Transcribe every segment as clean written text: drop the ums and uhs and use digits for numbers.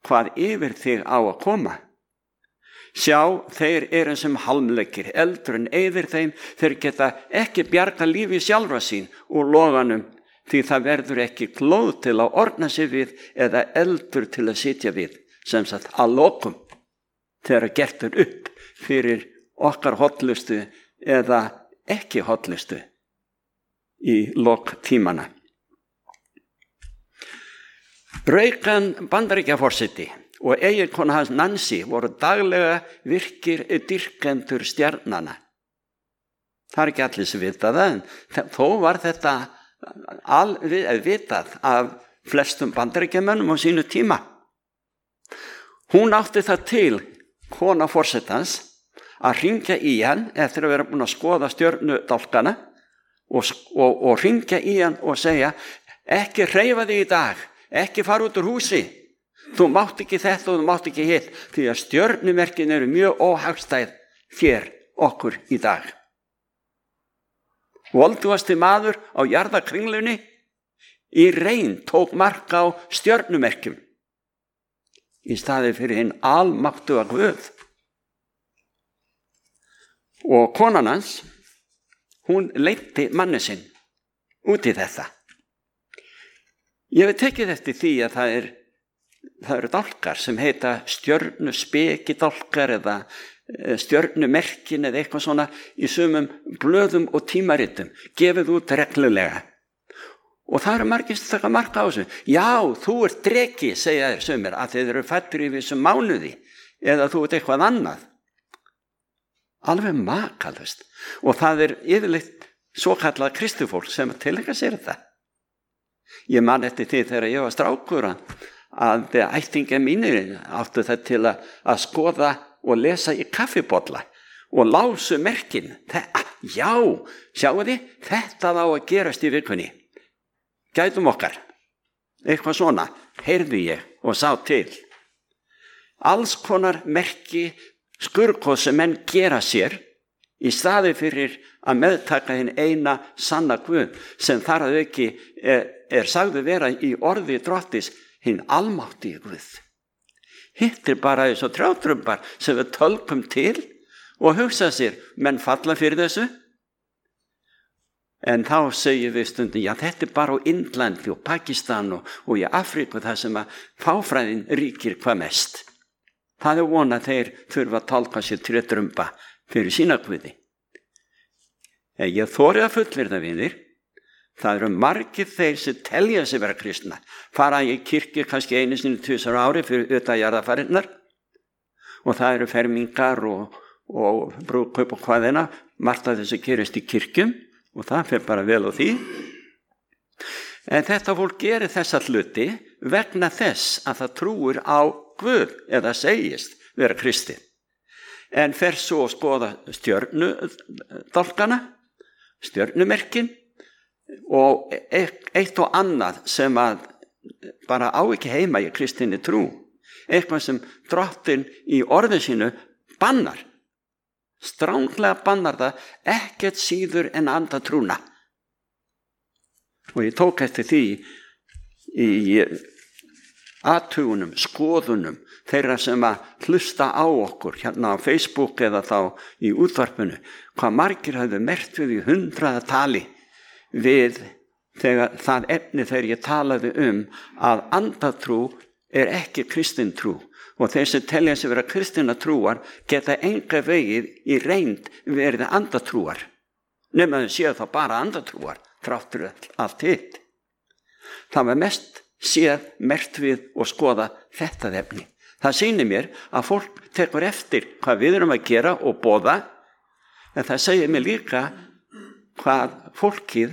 hvað yfir þig á að koma. Sjá, þeir eru sem hálmleikir, eldurinn eyðir þeim, þeir geta ekki bjarga lífi sjálfra sín úr loganum, því það verður ekki glóð til að orna sig við eða eldur til að sitja við, sem sagt að lokum, þegar gertur upp fyrir okkar hollustu eða ekki hollustu í lok tímana. Reagan Bandaríkjaforseti og eiginkona hans Nancy voru daglega virkir dýrkendur stjarnanna. Það er ekki allir sem vita það, en þó var þetta vitað af flestum Bandaríkjamönnum á sínu tíma. Hún átti það til, kona forsetans, að hringja í hann eftir að vera búin að skoða stjörnudálkana og hringja í hann og segja: ekki hreyfa þig í dag, ekki fara út úr húsi, þú mátt ekki þetta og þú mátt ekki hitt, því að stjörnumerkin eru mjög óhagstæð þér okkur í dag. Voldugasti maður á jarðakringlunni í reyn tók mark á stjörnumerkjum í staði fyrir hinn almáttuga Guð. Og konan hans, hún leiddi manni sinn út í þetta. Ég hef tekið eftir því að það eru dálkar sem heita stjörnuspekidálkar eða stjörnumerkin eða eitthvað svona í sumum blöðum og tímaritum, gefið út reglulega. Og það eru margir sem taka mark á þessu. Já, þú ert dreki, segja þeir sumir, að þeir eru fæddir í þessum mánuði eða þú ert eitthvað annað. Alveg makalust. Og það er yfirleitt svokallað kristufólk sem tileinka sér þetta. Ég man eftir því þegar ég var strákur að ættingjar mínir áttu það til að skoða og lesa í kaffibolla og lásu merkin. Já, sjáu þið, þetta á að gerast í vikunni. Gætum okkar. Eitthvað svona, heyrði ég og sá til. Alls konar merki skurðkos sem menn gera sér í staði fyrir að meðtaka hinn eina sanna Guð sem þar að auki er sagði vera í orði Drottis hinn almátti Guð. Hitt er bara eins og trjátrumbar sem við tölkum til og hugsa sér, menn falla fyrir þessu. En þá segjum við stundum, já, þetta er bara á Indlandi og Pakistan og í Afríku þar sem að fáfræðin ríkir hvað mest. Það er von að þeir þurfa að tálka sér trjátrumba fyrir sína Guði. En ég þori að fullyrða, vinir, það eru margir þeir sem telja sig vera kristna, fara í kirkju kannski einu sinni 1000 ári fyrir utan jarðarfarirnar og það eru fermingar og brúðkaup og hvaðina, margt af þessu gerist í kirkjum og það fer bara vel á því. En þetta fólk gerir þessa hluti vegna þess að það trúir á Guð eða segist vera kristið. En fer svo að skoða stjörnudálkana, stjörnumerkin og eitt og annað sem að bara á ekki heima í kristinni trú. Eitthvað sem Drottinn í orði sínu bannar. Stranglega bannar það ekkert síður en andatrúna. Og ég tók eftir því í athugunum, skoðunum þeirra sem að hlusta á okkur hérna á Facebook eða þá í útvarpinu, hvað margir hafðu merkt við í 100 tali við þegar það efni þegar ég talaði að andatrú er ekki kristin trú og þeir sem telja sig vera kristina trúar geta enga vegið í reynd verið andatrúar nema þau séu þá bara andatrúar þráttur allt hitt. Það var mest séð merkt við og skoða þetta efni. Það sýnir mér að fólk tekur eftir hvað við erum að gera og boða, en það segir mér líka hvað fólkið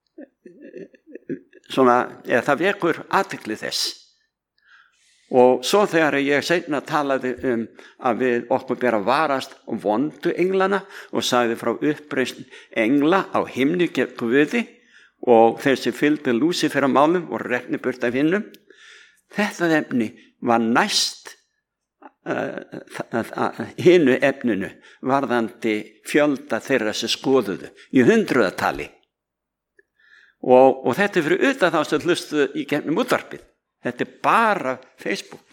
það vekur athygli þess. Og svo þegar ég seinna talaði að við okkur ber að varast vondu englana og sagði frá uppreisn engla á himni gegn Guði og þeir sem fylgdu Lúsífer málum og rekni burt af hinnum, þetta efni var næst hinu efninu varðandi fjölda þeirra sem skoðuðu í 100 tali. Og þetta er fyrir utan þá sem hlustuðu í gegnum útvarpið. Þetta er bara Facebook.